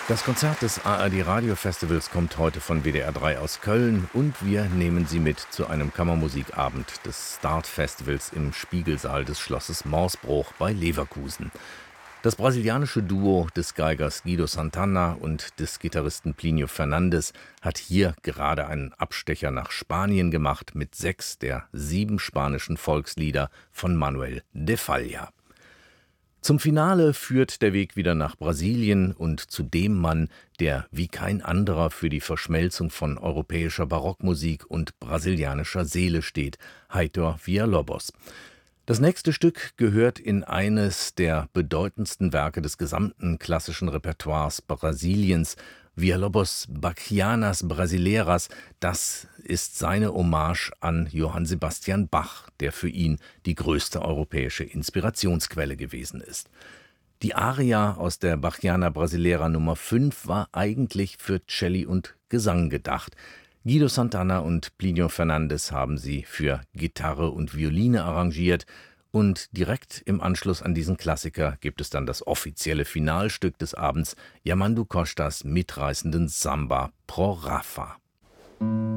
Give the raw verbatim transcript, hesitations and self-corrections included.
Das Konzert des A R D Radiofestivals kommt heute von W D R drei aus Köln und wir nehmen Sie mit zu einem Kammermusikabend des Start-Festivals im Spiegelsaal des Schlosses Morsbruch bei Leverkusen. Das brasilianische Duo des Geigers Guido Santana und des Gitarristen Plínio Fernandes hat hier gerade einen Abstecher nach Spanien gemacht mit sechs der sieben spanischen Volkslieder von Manuel de Falla. Zum Finale führt der Weg wieder nach Brasilien und zu dem Mann, der wie kein anderer für die Verschmelzung von europäischer Barockmusik und brasilianischer Seele steht, Heitor Villa-Lobos. Das nächste Stück gehört in eines der bedeutendsten Werke des gesamten klassischen Repertoires Brasiliens, Villa-Lobos' Bachianas Brasileiras. Das ist seine Hommage an Johann Sebastian Bach, der für ihn die größte europäische Inspirationsquelle gewesen ist. Die Aria aus der Bachiana Brasileira Nummer fünf war eigentlich für Celli und Gesang gedacht. Guido Santana und Plínio Fernandes haben sie für Gitarre und Violine arrangiert. Und direkt im Anschluss an diesen Klassiker gibt es dann das offizielle Finalstück des Abends, Yamandu Costas mitreißenden Samba Pro Rafa.